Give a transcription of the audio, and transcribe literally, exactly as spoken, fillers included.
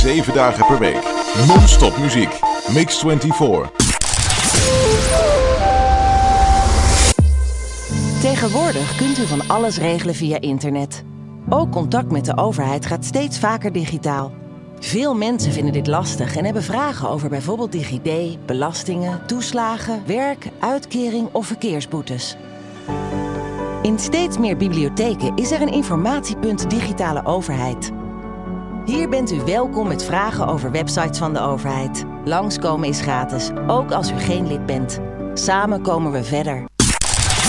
Zeven dagen per week. Non-stop muziek. Mix vierentwintig. Tegenwoordig kunt u van alles regelen via internet. Ook contact met de overheid gaat steeds vaker digitaal. Veel mensen vinden dit lastig en hebben vragen over bijvoorbeeld DigiD, belastingen, toeslagen, werk, uitkering of verkeersboetes. In steeds meer bibliotheken is er een informatiepunt digitale overheid. Hier bent u welkom met vragen over websites van de overheid. Langskomen is gratis, ook als u geen lid bent. Samen komen we verder.